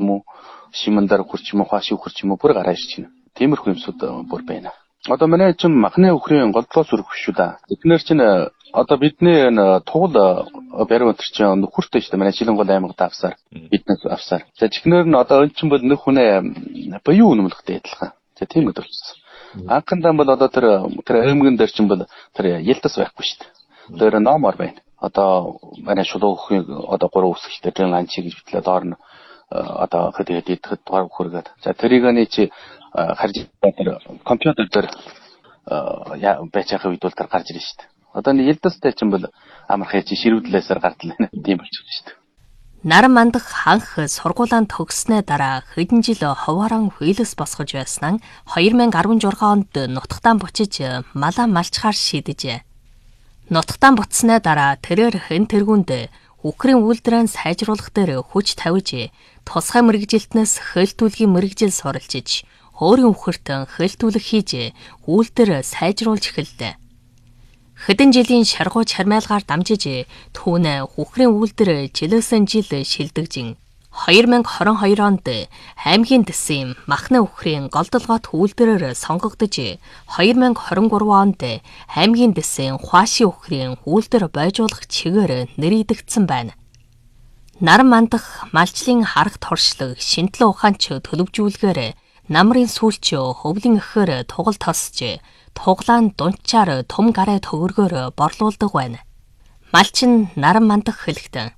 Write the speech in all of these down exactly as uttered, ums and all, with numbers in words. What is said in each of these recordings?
юм уу, шимэндар хурч юм уу, хаашиг хурч юм уу бүр гараа ирж байна. Тиймэрхүү юмсууд бүр байна. Одоо манай чинь махны өхрийн голдлоо сүрэх биш үү да. Эдгээр чинь одоо бидний тугал бариу өнтер чинь нөхөртэй шүү дээ. Манай Шилэнгол аймагт авсаар биднээс авсаар. За чихнэр нь одоо өн чинь бол нөх хүнээ буюу үнэмлэхтэй адилхан. За тийм өдөр болсон. Анхандаа бол одоо тэр тэр аймагн дээр чинь бол тэр ялтас байхгүй шүү дээ. Тэр номоор байна. Одоо манай шулуухын одоо гурван үсгчтэй тэр ланчи гэж битлээ доор нь одоо хэдийд идэхэд дугаар хүргээд. За тэрийг нь чи харж тэр компьютер дээр яа бачаах үед бол тэр гарч ирж шүү дээ. Одоо нэг ялдастай ч юм бол амархай чи ширүүдлээсээр гардаг байна. Тийм болчихсон шүү дээ. Наран мандах ханх сургуулаанд төгссөний дараа хэдэн жил ховоорон хүйлэс босгож байсан хоёр мянга арван шесть онд нутагтаа бучиж малаа малчхаар шийдэжээ. Нутагтаа буцсны дараа тэрээр хэн тэргүүнд үхрийн үйлдвэрэн сайжруулах дээр хүч тавьж тусгай мэрэгжилтнээс хөөлтүүлгийн мэрэгжил суралцж өөрийн үхэртэн хөөлтүүлэг хийж үйлдвэр сайжруулж эхэллээ. Хэдэн жилийн шаргуу чармайлгаар дамжиж түүнээ үхрийн үйлдвэр жилээсэн жил шилдэгжин хоёр мянга хорин хоёр онд аймгийн дэсийн махны үхрийн голдолгоот үйлдвэрээр сонгогдож хоёр мянга хорин гурван онд аймгийн дэсийн хуаши үхрийн үйлдвэр бойжуулах чигээр нэрийдэгдсэн байна. Наран мандах малчлын харах туршлаг шинтлэн ухаанч төлөвжүүлгээр намрын сүүлч хөвлийн эхээр тугал тосч туглаан дунчаар том гараа төгөргөөр борлуулдаг байна. Малч нь наран мандах хэлэхтэн.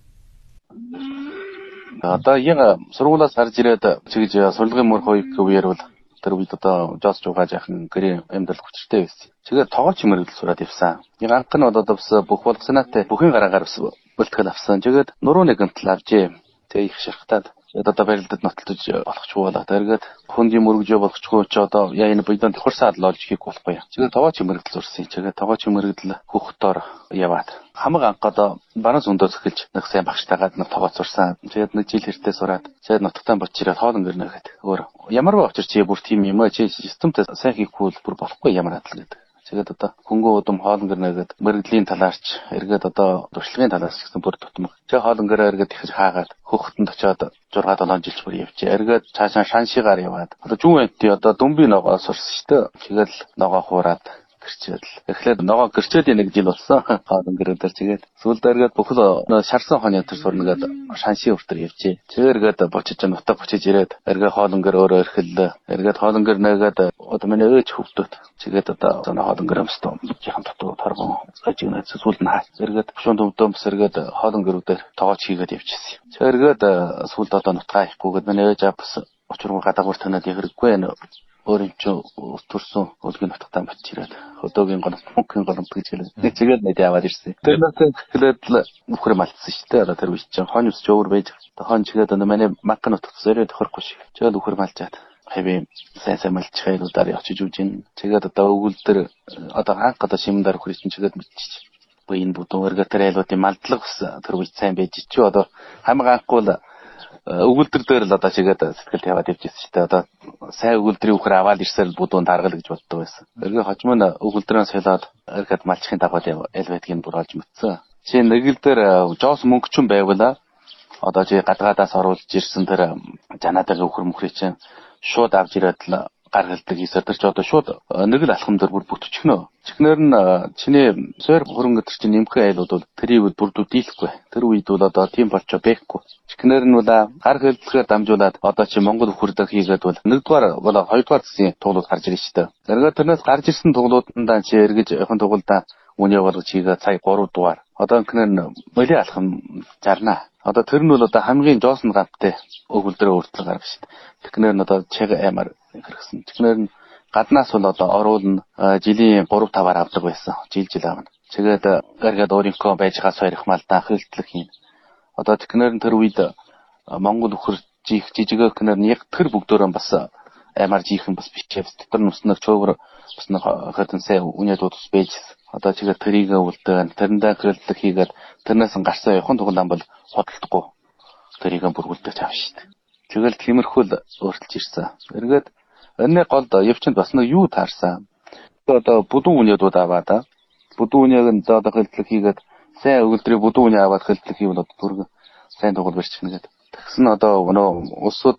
Одоо яг сургуулаас гарч ирээд чигж сурлагын мөр хоёрын үеэр бол тэр үед одоо жоос жуугаа жаахан гэрээ амьдал хүчтэй байсан. Тэгээд тоогооч мэрэгдэл сураад явсан. Яг анх нь одоо бас бүх болго санаатай бүхэн гараагаар бас бэлтгэл авсан. Тэгээд нуруу нэгэнтэл авчээ. Тэгээ их шахтаад одоо барилдад нотолдож болохгүй болоо. Тэргээд хүндийн мөрөгжөө болохгүй ч одоо яа энэ бидэн тохирсаад л олж хийх болохгүй. Тэгээд тоогооч мэрэгдэл сурсан. Тэгээд тоогооч мэрэгдэл хөхтөр яваад хамаг анх одоо баруун зөндөөс эхэлж нэг сайн багштайгаад нэг тоогоо сурсан. Тэгээд нэг жил хэртээ сураад тэгээд нутагтаа бочираад хоолн гэрнэ гэхэд өөр ямар ба очир чи бүр тийм юм аа чи системтэй сайн хийхгүй бүр болохгүй ямар адил гэдэг. Тэгээд одоо хөнгөө удам хоолн гэрнэгээд мэрэгдлийн талаарч эргээд одоо туршлагын талаас гэсэн бүр тутмаг. Тэгээ хоолн гэрээ эргээд ихэж хаагаад хөхтөнд очиод шесть семь жил бүр явжээ. Эргээд цаашаа шаншигаар яваад одоо зүүн энти одоо дүмби ногоо сурсан шүү дээ. Тэгээд ногоо хуураад гэрчээд л. Эхлээд ногоо гэрчээд нэг жил болсон. Хоолн гэрээр тэгээд сүүлд эргээд бүхэл шарсан хонь тэр сурнагээд шанши өртөр явжээ. Тэгээд эргээд бочиж нутаг бочиж ирээд эргээд хоолн гэр өөрөө эрхэллээ. Эргээд хоолн гэр нэгээд одоо миний ээж хөвдөд. Тэгээд одоо зөндөө хоолн гэр өмстөө жихан дотоо торгон ажигнаа сүүлд нь хаа. Эргээд шунд өвдөмс эргээд хоолн гэрүүдээр тоогооч хийгээд явчихсан. Тэгээд эргээд сүүлд одоо нутгаа ихгүйгээд миний ээж бас очруу гадаагуур танаад хэрэггүй нэ. Өөрийн ч төрсөн өлгийн нутагтаа бочираад хөдөөгийн гоног мөнгөний гоног гэж хэлээ. Нэг чигээр нэд яваад ирсэн. Тэрнээс эхлээд л бүхрэ малтсан шүү дээ. Одоо тэр үе чинь хонь ус ч өөр байж. Хонь чигээд одоо манай манган нутагт зөрөө тохирохгүй шиг. Чигээд бүхрэ малтчаад хэвээ сайн сайн малтчих хайлуудаар явчих үуж ин. Чигээд одоо өгүүлдэр одоо хаанх одоо шимэндар хүрэх чинь чигээд мэдчих. Боо энэ бүдүүн өргө тэр хайлуудын малдлага бас тэр үе сайн байж чи одоо хамаг анхгүй л өгүүлдэр дээр л одоо чигээд сэтгэл тавиад явжсэн шүү дээ. Одоо сайн өгүүлдрийн үхэр аваад ирсээр бүдүүн таргал гэж боддог байсан. Эргээ хожим нь өгүүлдрээс солиод эргээд малчхийн дагууд ял байдгийг бүр олж мэдсэн. Чи нэгэл дээр жоос мөнгөчөн байвала одоо чи гадгаадаас оруулж ирсэн тэр жанаадаг үхэр мөхрий чинь шууд авч ирээд л гар хэлдэг хийсээр тэр ч одоо шууд нэг л алхам дээр бүр бүтчихнө. Чихнэр нь чиний сойр хөрөнгө төр чинь нэмхэн айлууд бол тэрийг бүрдүү дийлэхгүй. Тэр үед бол одоо тийм болчоо байхгүй. Чихнэр нь бол гар хэлдлэгээр дамжуулаад одоо чи Монгол хөрдөг хийгээд бол нэгдүгээр бол хоёрдугаар засгийн туглууд гарч ирж штэ. Зэрэг тэрнээс гарч ирсэн туглуудандаа чи эргэж явахын туглдаа үний болгож хийгээд сая гурав дугаар. Одоо инкнэр мөлийн алхам жарнаа. Одоо тэр нь бол одоо хамгийн жоосон гамттай өгүүлдрээ өөртлөг гаргав шүү дээ. Тэгнэр нь одоо чиг аймаар хэрэгсэн. Тэгнэр нь гаднаас бол одоо оруулна жилийн гурав таваар авдаг байсан. Жил жил аавна. Тэгээд эргээд өөрийнхөө байж байгаа сойрх малдаа хөлтлөх юм. Одоо тэгнэр нь тэр үед Монгол өхөр жих жижигэх гэнэр нь яг тэр бүгдөө бас аймаар жихэн бас бичээ. Дотор нүснэг чөөвөр бас нэг хатан сая үнэд удас байж. Одоо чигээр тэрийг үлдээ тэрэндээ хөлтлөх хийгээд тэрнээс гарсан явахын туглаан бол судалдаггүй. Тэрийг бүргүүлдэг чаав шүү дээ. Тэгэл тиймэрхүү л өөрчилж ирсэн. Эргээд энэ голд явчинд бас нэг юу таарсан. Одоо бүдүүн үнэдүүд аваад бүдүүн үнэг нь одоо хөлтлөх хийгээд сайн өгөлдрийг бүдүүн үнэ аваад хөлтлөх хийвэл одоо түргэн сайн тугал барьчихна гэдэг. Тэгсэн одоо өнөө улсууд